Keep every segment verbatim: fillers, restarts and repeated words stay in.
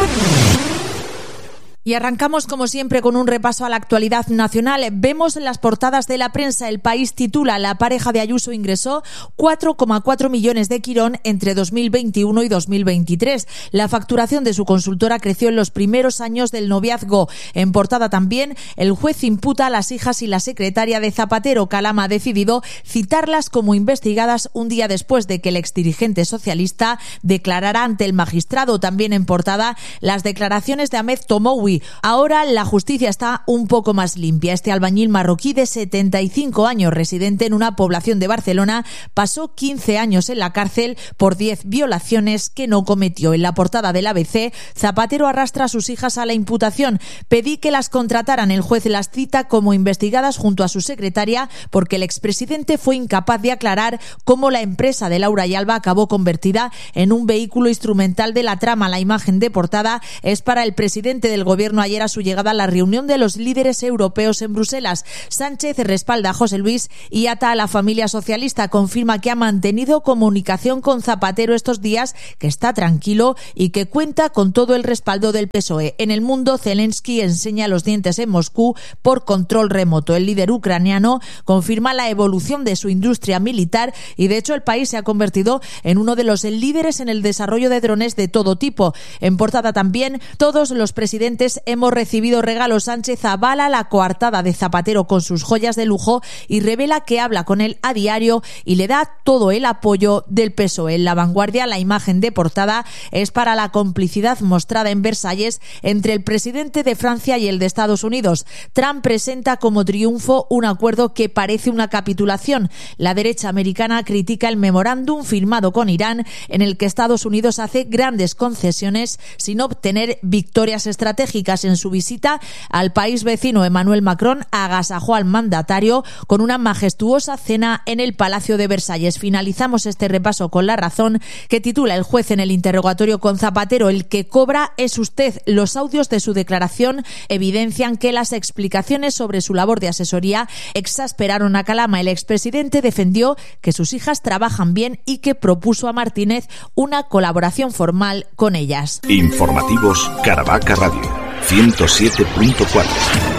Y arrancamos como siempre con un repaso a la actualidad nacional. Vemos en las portadas de la prensa. El País titula: la pareja de Ayuso ingresó cuatro coma cuatro millones de Quirón entre dos mil veintiuno y dos mil veintitrés. La facturación de su consultora creció en los primeros años del noviazgo. En portada también, el juez imputa a las hijas y la secretaria de Zapatero. Calama ha decidido citarlas como investigadas un día después de que el exdirigente socialista declarara ante el magistrado. También en portada, las declaraciones de Ahmed Tomoui. Ahora la justicia está un poco más limpia. Este albañil marroquí de setenta y cinco años, residente en una población de Barcelona, pasó quince años en la cárcel por diez violaciones que no cometió. En la portada del A B C, Zapatero arrastra a sus hijas a la imputación. Pedí que las contrataran. El juez las cita como investigadas junto a su secretaria porque el expresidente fue incapaz de aclarar cómo la empresa de Laura y Alba acabó convertida en un vehículo instrumental de la trama. La imagen de portada es para el presidente del gobierno ayer a su llegada a la reunión de los líderes europeos en Bruselas. Sánchez respalda a José Luis y ata a la familia socialista. Confirma que ha mantenido comunicación con Zapatero estos días, que está tranquilo y que cuenta con todo el respaldo del P S O E. En El Mundo, Zelensky enseña los dientes en Moscú por control remoto. El líder ucraniano confirma la evolución de su industria militar y, de hecho, el país se ha convertido en uno de los líderes en el desarrollo de drones de todo tipo. En portada también, todos los presidentes hemos recibido regalos. Sánchez avala la coartada de Zapatero con sus joyas de lujo y revela que habla con él a diario y le da todo el apoyo del P S O E. En La Vanguardia, la imagen de portada es para la complicidad mostrada en Versalles entre el presidente de Francia y el de Estados Unidos. Trump presenta como triunfo un acuerdo que parece una capitulación. La derecha americana critica el memorándum firmado con Irán, en el que Estados Unidos hace grandes concesiones sin obtener victorias estratégicas. En su visita al país vecino, Emmanuel Macron agasajó al mandatario con una majestuosa cena en el Palacio de Versalles. Finalizamos este repaso con La Razón, que titula: el juez en el interrogatorio con Zapatero: el que cobra es usted. Los audios de su declaración evidencian que las explicaciones sobre su labor de asesoría exasperaron a Calama. El expresidente defendió que sus hijas trabajan bien y que propuso a Martínez una colaboración formal con ellas. Informativos Caravaca Radio ciento siete punto cuatro.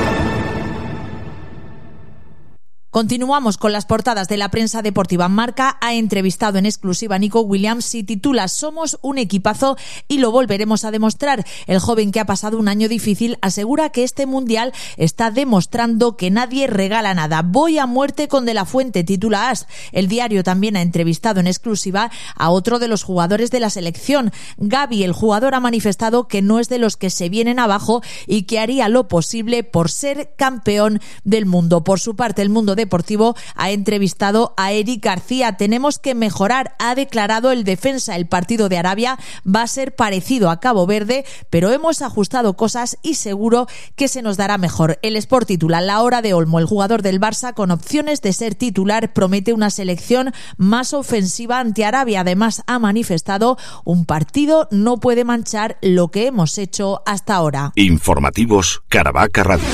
Continuamos con las portadas de la prensa deportiva. Marca ha entrevistado en exclusiva a Nico Williams y titula: somos un equipazo y lo volveremos a demostrar. El joven, que ha pasado un año difícil, asegura que este mundial está demostrando que nadie regala nada. Voy a muerte con De la Fuente, titula As. El diario también ha entrevistado en exclusiva a otro de los jugadores de la selección. Gavi, el jugador, ha manifestado que no es de los que se vienen abajo y que haría lo posible por ser campeón del mundo. Por su parte, El Mundo Deportivo ha entrevistado a Eric García. Tenemos que mejorar, ha declarado el defensa. El partido de Arabia va a ser parecido a Cabo Verde, pero hemos ajustado cosas y seguro que se nos dará mejor. El Sport titula: la hora de Olmo, el jugador del Barça con opciones de ser titular, promete una selección más ofensiva ante Arabia. Además, ha manifestado: un partido no puede manchar lo que hemos hecho hasta ahora. Informativos Caravaca Radio.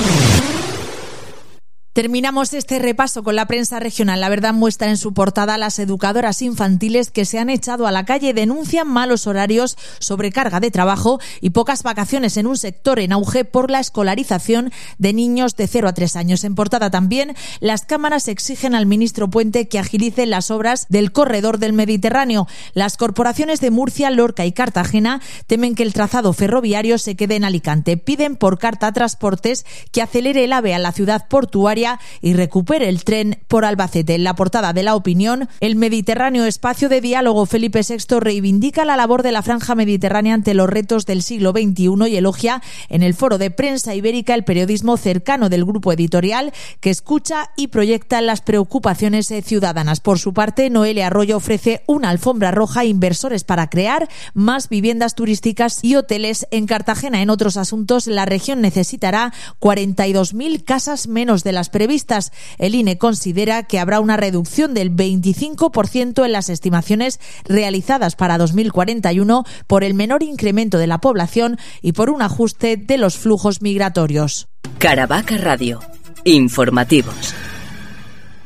Terminamos este repaso con la prensa regional. La Verdad muestra en su portada a las educadoras infantiles que se han echado a la calle. Denuncian malos horarios, sobrecarga de trabajo y pocas vacaciones en un sector en auge por la escolarización de niños de cero a tres años. En portada también, las cámaras exigen al ministro Puente que agilice las obras del corredor del Mediterráneo. Las corporaciones de Murcia, Lorca y Cartagena temen que el trazado ferroviario se quede en Alicante. Piden por carta a Transportes que acelere el AVE a la ciudad portuaria y recupere el tren por Albacete. En la portada de La Opinión, el Mediterráneo, espacio de diálogo. Felipe sexto reivindica la labor de la franja mediterránea ante los retos del siglo veintiuno y elogia en el foro de prensa ibérica el periodismo cercano del grupo editorial, que escucha y proyecta las preocupaciones ciudadanas. Por su parte, Noelia Arroyo ofrece una alfombra roja a inversores para crear más viviendas turísticas y hoteles en Cartagena. En otros asuntos, la región necesitará cuarenta y dos mil casas menos de las previstas. El I N E considera que habrá una reducción del veinticinco por ciento en las estimaciones realizadas para dos mil cuarenta y uno por el menor incremento de la población y por un ajuste de los flujos migratorios. Caravaca Radio. Informativos.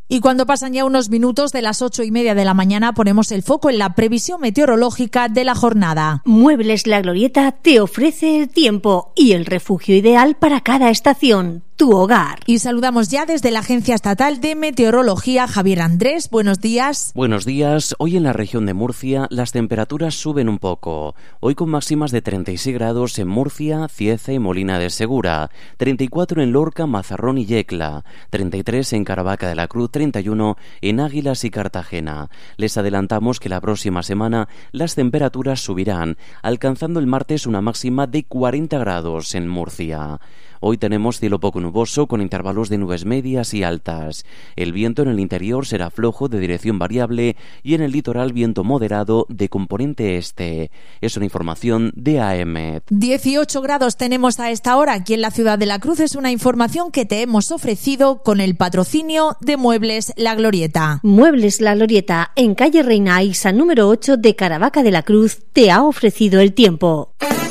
Y cuando pasan ya unos minutos de las ocho y media de la mañana, ponemos el foco en la previsión meteorológica de la jornada. Muebles La Glorieta te ofrece el tiempo y el refugio ideal para cada estación. Tu hogar. Y saludamos ya desde la Agencia Estatal de Meteorología, Javier Andrés. Buenos días. Buenos días. Hoy en la región de Murcia las temperaturas suben un poco. Hoy con máximas de treinta y seis grados en Murcia, Cieza y Molina de Segura, treinta y cuatro en Lorca, Mazarrón y Yecla, treinta y tres en Caravaca de la Cruz, treinta y uno en Águilas y Cartagena. Les adelantamos que la próxima semana las temperaturas subirán, alcanzando el martes una máxima de cuarenta grados en Murcia. Hoy tenemos cielo poco nuboso con intervalos de nubes medias y altas. El viento en el interior será flojo de dirección variable y en el litoral viento moderado de componente este. Es una información de A E M E T. dieciocho grados tenemos a esta hora aquí en la ciudad de La Cruz. Es una información que te hemos ofrecido con el patrocinio de Muebles La Glorieta. Muebles La Glorieta, en calle Reina Aixa número ocho de Caravaca de la Cruz, te ha ofrecido el tiempo.